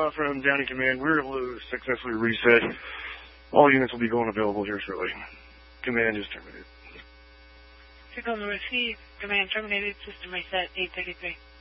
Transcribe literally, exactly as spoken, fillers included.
uh, from Downey Command. We were able to successfully reset. All units will be going available here shortly. Command is terminated. Signal to receive. Command terminated. System reset. eight thirty-three.